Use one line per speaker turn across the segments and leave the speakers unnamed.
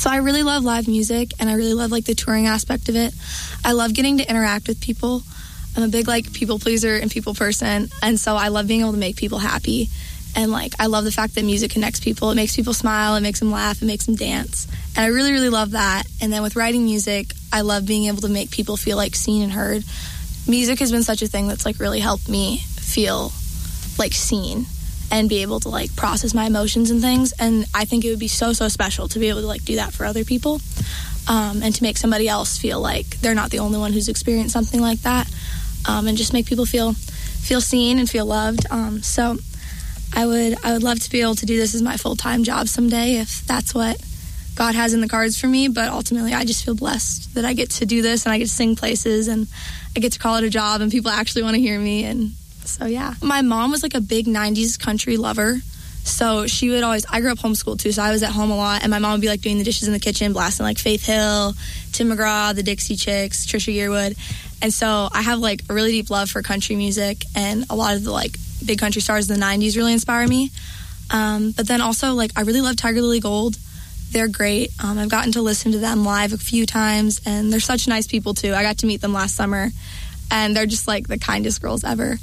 So I really love live music, and I really love, like, the touring aspect of it. I love getting to interact with people. I'm a big, like, people pleaser and people person, and so I love being able to make people happy. And, like, I love the fact that music connects people. It makes people smile, it makes them laugh, it makes them dance. And I really, really love that. And then with writing music, I love being able to make people feel, like, seen and heard. Music has been such a thing that's, like, really helped me feel, like, seen and be able to, like, process my emotions and things. And I think it would be so, so special to be able to, like, do that for other people, and to make somebody else feel like they're not the only one who's experienced something like that, and just make people feel seen and feel loved. So I would love to be able to do this as my full-time job someday if that's what God has in the cards for me. But ultimately, I just feel blessed that I get to do this and I get to sing places and I get to call it a job and people actually want to hear me. And so, yeah. My mom was, like, a big 90s country lover. So she would always, I grew up homeschooled too, so I was at home a lot, and my mom would be, like, doing the dishes in the kitchen, blasting, like, Faith Hill, Tim McGraw, the Dixie Chicks, Trisha Yearwood. And so I have, like, a really deep love for country music, and a lot of the, like, big country stars of the 90s really inspire me. But then also, like, I really love Tiger Lily Gold. They're great. I've gotten to listen to them live a few times, and they're such nice people too. I got to meet them last summer, and they're just, like, the kindest girls ever.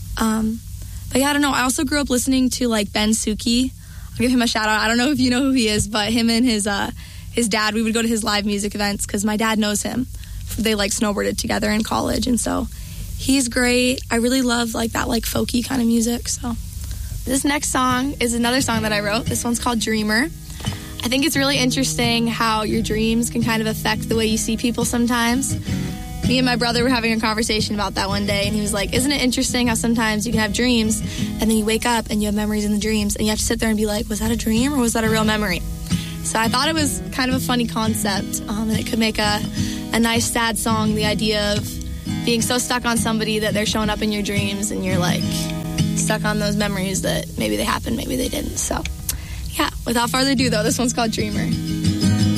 But yeah, I don't know. I also grew up listening to, like, Ben Suki. I'll give him a shout out. I don't know if you know who he is, but him and his dad, we would go to his live music events because my dad knows him. They, like, snowboarded together in college, and so he's great. I really love, like, that, like, folky kind of music. So this next song is another song that I wrote. This one's called Dreamer. I think it's really interesting how your dreams can kind of affect the way you see people sometimes. Me and my brother were having a conversation about that one day, and he was like, isn't it interesting how sometimes you can have dreams, and then you wake up and you have memories in the dreams, and you have to sit there and be like, was that a dream or was that a real memory? So I thought it was kind of a funny concept, and it could make a nice sad song, the idea of being so stuck on somebody that they're showing up in your dreams, and you're, like, stuck on those memories that maybe they happened, maybe they didn't. So, yeah, without further ado, though, this one's called Dreamer.